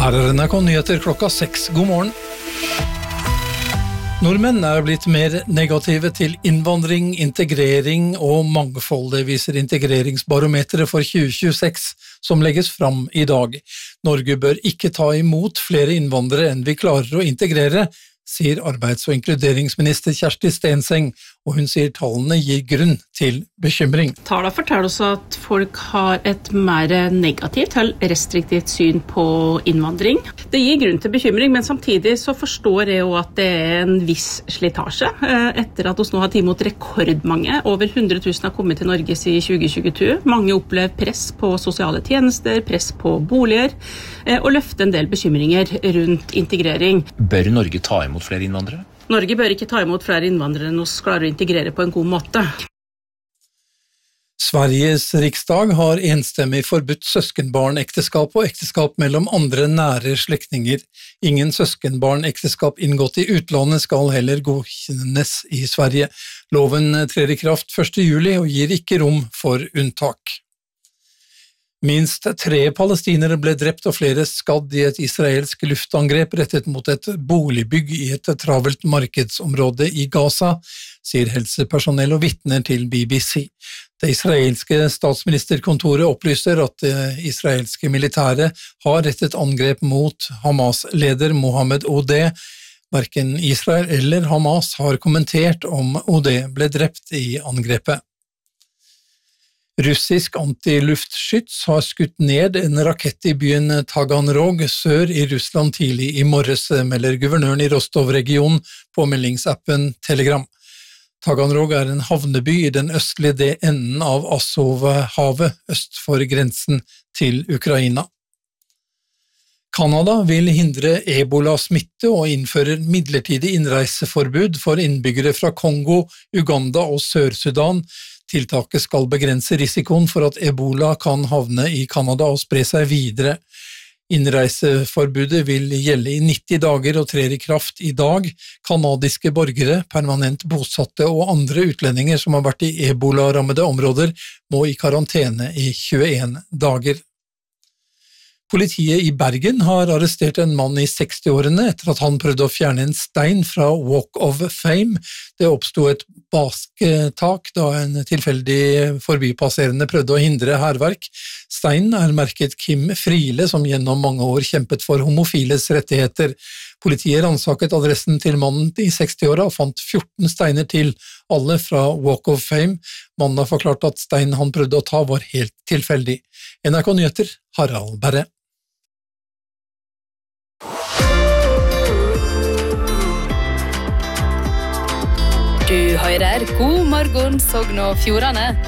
Her NRK Nyheter klokka 6. God morgen. Nordmenn blitt mer negative til innvandring, integrering og mangfold. Det viser integreringsbarometeret for 2026, som legges fram i dag. Norge bør ikke ta imot flere innvandrere enn vi klarer å integrere, sier arbeids- og inkluderingsminister Kjersti Stenseng, og hun sier tallene gir grunn til bekymring. Tallene forteller oss at folk har et mer negativt eller restriktivt syn på innvandring. Det gir grunn til bekymring, men samtidig så forstår jeg jo at det en viss slitasje. Etter at vi nå har tatt imot rekordmange, over 100 000 har kommet til Norge siden 2022. Mange opplever press på sosiale tjenester, press på boliger, og løfter en del bekymringer rundt integrering. Bør Norge ta imot flere innvandrere? Norge bør ikke ta imot flere innvandrere enn vi klarer å integrere på en god måte. Sveriges riksdag har enstemmig forbudt søskenbarnekteskap og ekteskap mellom andre nære slektninger. Ingen søskenbarnekteskap inngått i utlandet skal heller godkjennes i Sverige. Loven trer i kraft 1. juli og gir ikke rom for unntak. Minst 3 palestinere ble drept og flere skadd i et israelsk luftangrep rettet mot et boligbygg i et travelt markedsområde i Gaza, sier helsepersonell og vitner til BBC. Det israelske statsministerkontoret opplyser at det israelske militæret har rettet angrep mot Hamas-leder Mohammed Odeh. Hverken Israel eller Hamas har kommentert om Odeh ble drept i angrepet. Russisk antiluftskyts har skutt ned en rakett i byen Taganrog sør i Russland tidlig i morges, melder guvernøren i Rostov-regionen på meldingsappen Telegram. Taganrog en havneby i den østlige enden av Azovhavet øst for grensen til Ukraina. Kanada vil hindre ebola-smitte og innfører midlertidig innreiseforbud for innbyggere fra Kongo, Uganda og Sør-Sudan. Tiltaket skal begrense risikoen for at ebola kan havne i Kanada og spre seg videre. Innreiseforbudet vil gjelde i 90 dager og trer i kraft i dag. Kanadiske borgere, permanent bosatte og andre utlendinger som har vært i ebola-rammede områder må i karantene i 21 dager. Politiet i Bergen har arrestert en mann i 60-årene etter at han prøvde å fjerne en stein fra Walk of Fame. Det oppstod et basketak da en tilfeldig forbipasserende prøvde å hindre hærverk. Steinen merket Kim Friele, som gjennom mange år kjempet for homofiles rettigheter. Politiet ransaket adressen til mannen i 60-åra og fant 14 steiner til, alle fra Walk of Fame. Mannen har forklart at steinen han prøvde å ta var helt tilfeldig. NRK Nyheter, Harald Berre. Du hører God morgen, Sogn og Fjordane.